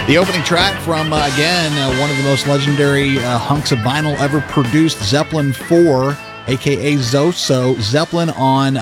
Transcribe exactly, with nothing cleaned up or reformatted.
The opening track from, uh, again, uh, one of the most legendary uh, hunks of vinyl ever produced, Zeppelin four, a k a. Zoso. Zeppelin on